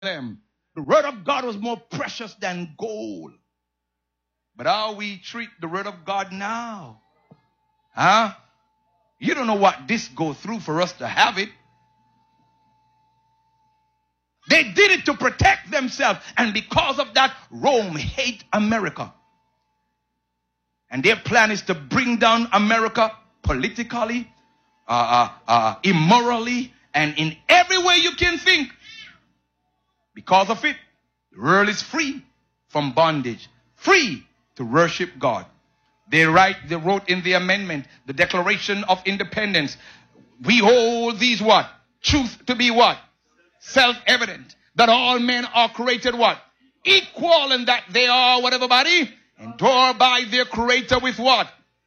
them. The word of God was more precious than gold. But how we treat the word of God now? Huh? You don't know what this go through for us to have it. They did it to protect themselves. And because of that, Rome hate America. And their plan is to bring down America politically, immorally, and in every way you can think. Because of it, the world is free from bondage, free to worship God. They wrote in the amendment, the Declaration of Independence, we hold these what? Truth to be what? Self-evident. That all men are created what? Equal, and that they are what, everybody? Endured by their Creator with what?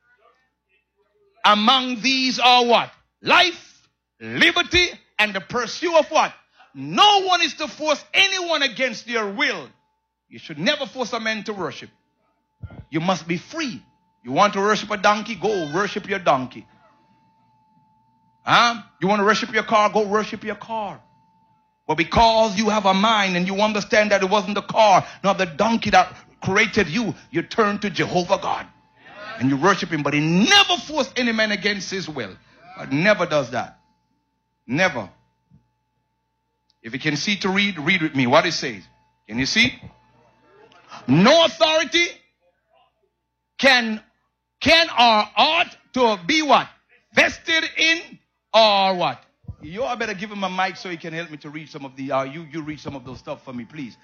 Among these are what? Life, liberty, and the pursuit of what? No one is to force anyone against their will. You should never force a man to worship. You must be free. You want to worship a donkey? Go worship your donkey. Huh? You want to worship your car? Go worship your car. But because you have a mind and you understand that it wasn't the car, nor the donkey that created you, you turn to Jehovah God. And you worship him. But he never forced any man against his will. But never does that. Never. If you can see to read, read with me what it says. Can you see? No authority can or ought to be what? Vested in or what? You all better give him a mic so he can help me to read some of the, you read some of those stuff for me, please.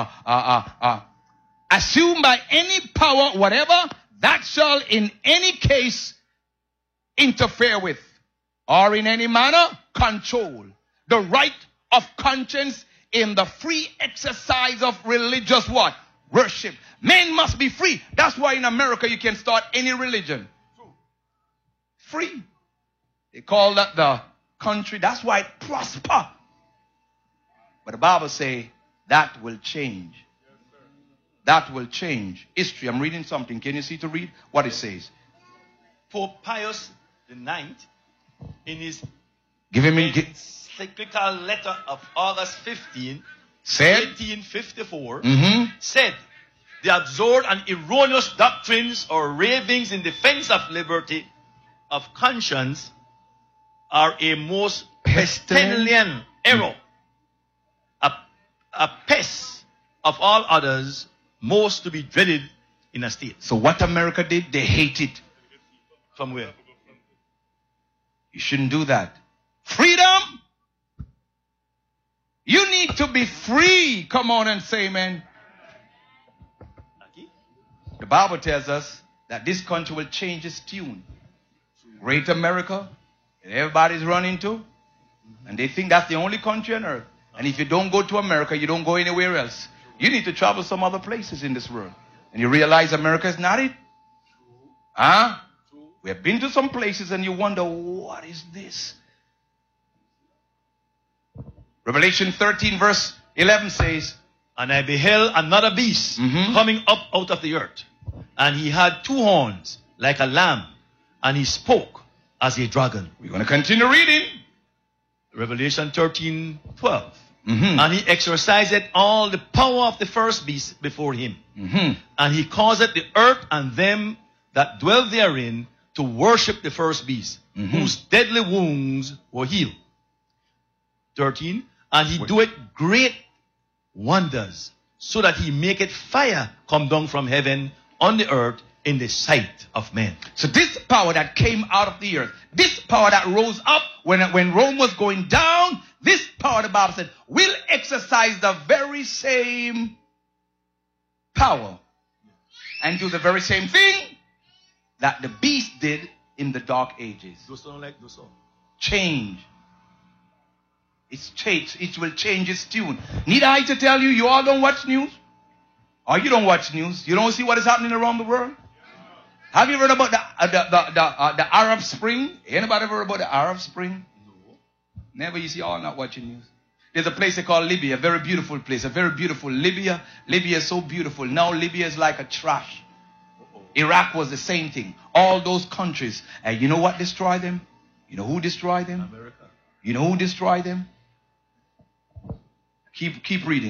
Assume by any power, whatever, that shall in any case interfere with, or in any manner control, the right of conscience in the free exercise of religious what? Worship. Men must be free. That's why in America you can start any religion. Free. They call that the country. That's why it prosper. But the Bible says that will change. That will change. History. I'm reading something. Can you see to read what it says? Pope Pius IX, in his encyclical letter of August 15, said, 1854, said, the absurd and erroneous doctrines or ravings in defense of liberty of conscience are a most pestilent error, a pest of all others, most to be dreaded in a state. So what America did, they hate it. From where? You shouldn't do that. Freedom. You need to be free. Come on and say amen. The Bible tells us that this country will change its tune. Great America, and everybody's running to, and they think that's the only country on earth. And if you don't go to America, you don't go anywhere else. You need to travel some other places in this world. And you realize America is not it. Huh? We have been to some places and you wonder, what is this? Revelation 13 verse 11 says, and I beheld another beast coming up out of the earth. And he had two horns like a lamb. And he spoke as a dragon. We're going to continue reading. Revelation 13:12. And he exercised all the power of the first beast before him. And he caused the earth and them that dwell therein to worship the first beast, whose deadly wounds were healed. 13. And he doeth great wonders, so that he maketh fire come down from heaven on the earth in the sight of men. So this power that came out of the earth, this power that rose up when Rome was going down, this power, the Bible said, will exercise the very same power and do the very same thing that the beast did in the dark ages. Change. It's changed. It will change its tune. Need I to tell you, you all don't watch news? Or you don't watch news? You don't see what is happening around the world? Have you heard about the Arab Spring? Anybody ever heard about the Arab Spring? No. Never. You see, all not watching news. There's a place they call Libya, a very beautiful place, a very beautiful Libya. Libya is so beautiful. Now Libya is like a trash. Iraq was the same thing. All those countries. And you know what destroyed them? You know who destroyed them? America. You know who destroyed them? Keep reading.